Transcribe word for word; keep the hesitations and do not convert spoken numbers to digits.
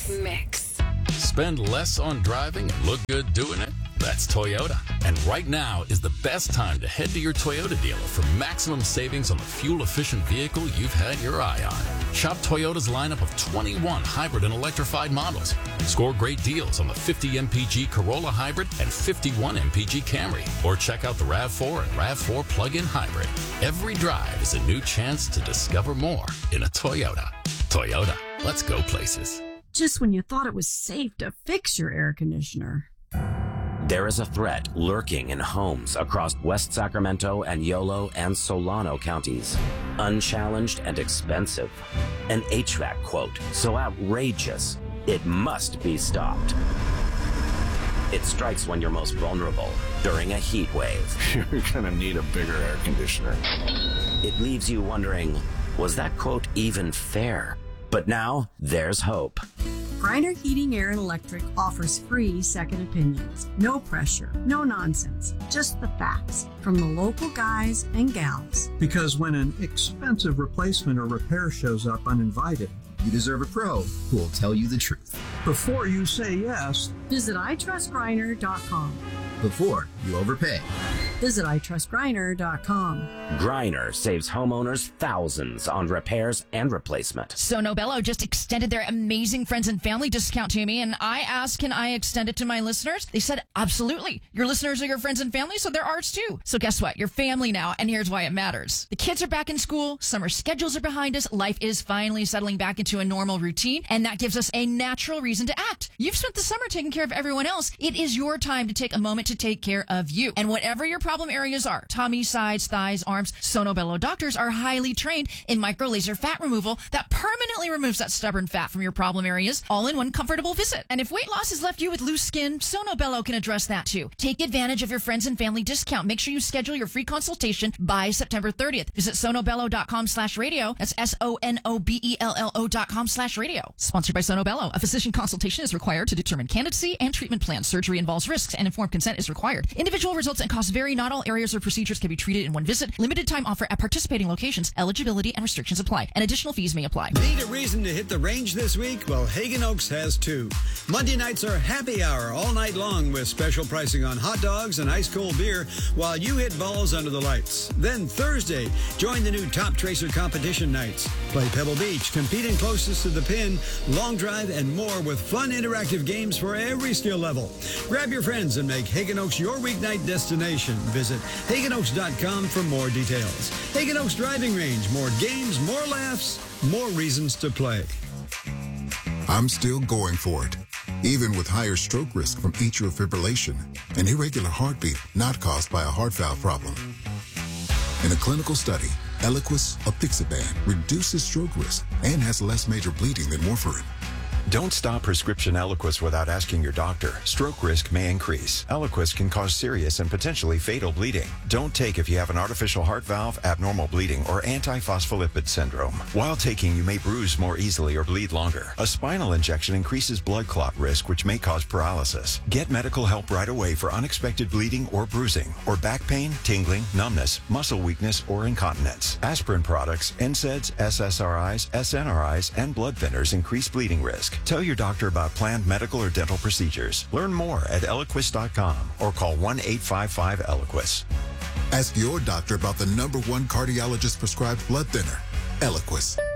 Mix. Spend less on driving and look good doing it? That's Toyota. And right now is the best time to head to your Toyota dealer for maximum savings on the fuel-efficient vehicle you've had your eye on. Shop Toyota's lineup of twenty-one hybrid and electrified models. Score great deals on the fifty M P G Corolla Hybrid and fifty-one M P G Camry. Or check out the RAV four and RAV four plug-in hybrid. Every drive is a new chance to discover more in a Toyota. Toyota, let's go places. Just when you thought it was safe to fix your air conditioner. There is a threat lurking in homes across West Sacramento and Yolo and Solano counties. Unchallenged and expensive. An H V A C quote so outrageous, it must be stopped. It strikes when you're most vulnerable, during a heat wave. You're gonna need a bigger air conditioner. It leaves you wondering, was that quote even fair? But now, there's hope. Griner Heating, Air, and Electric offers free second opinions. No pressure, no nonsense, just the facts from the local guys and gals. Because when an expensive replacement or repair shows up uninvited, you deserve a pro who will tell you the truth. Before you say yes, visit i trust griner dot com. Before you overpay, visit i trust griner dot com. Griner saves homeowners thousands on repairs and replacement. Sono Bello just extended their amazing friends and family discount to me, and I asked, can I extend it to my listeners? They said, absolutely. Your listeners are your friends and family, so they're ours too. So guess what? You're family now, and here's why it matters. The kids are back in school, summer schedules are behind us, life is finally settling back into a normal routine, and that gives us a natural reason to act. You've spent the summer taking care of everyone else. It is your time to take a moment to take care of you. And whatever your problem areas are, tummy, sides, thighs, arms, Sono Bello doctors are highly trained in micro laser fat removal that permanently removes that stubborn fat from your problem areas, all in one comfortable visit. And if weight loss has left you with loose skin, Sono Bello can address that too. Take advantage of your friends and family discount. Make sure you schedule your free consultation by September thirtieth. Visit sonobello dot com slash radio. That's S O N O B E L L O dot com slash radio. Sponsored by Sono Bello. A physician consultation is required to determine candidacy and treatment plans. Surgery involves risks and informed consent is required. Individual results and costs vary. Not all areas or procedures can be treated in one visit. Limited time offer at participating locations. Eligibility and restrictions apply, and additional fees may apply. Need a reason to hit the range this week? Well, Hagen Oaks has two. Monday nights are happy hour all night long with special pricing on hot dogs and ice cold beer while you hit balls under the lights. Then Thursday, join the new Top Tracer competition nights. Play Pebble Beach, competing closest to the pin, long drive, and more with fun interactive games for every skill level. Grab your friends and make Hagen Oaks your weeknight destination. Visit hagen oaks dot com for more details. Hagen Oaks Driving Range. More games, more laughs, more reasons to play. I'm still going for it, even with higher stroke risk from atrial fibrillation, an irregular heartbeat not caused by a heart valve problem. In a clinical study, Eliquis apixaban reduces stroke risk and has less major bleeding than warfarin. Don't stop prescription Eliquis without asking your doctor. Stroke risk may increase. Eliquis can cause serious and potentially fatal bleeding. Don't take if you have an artificial heart valve, abnormal bleeding, or antiphospholipid syndrome. While taking, you may bruise more easily or bleed longer. A spinal injection increases blood clot risk, which may cause paralysis. Get medical help right away for unexpected bleeding or bruising, or back pain, tingling, numbness, muscle weakness, or incontinence. Aspirin products, N SAIDs, S S R Is, S N R Is, and blood thinners increase bleeding risk. Tell your doctor about planned medical or dental procedures. Learn more at eliquis dot com or call one eight five five Eliquis. Ask your doctor about the number one cardiologist prescribed blood thinner, Eliquis.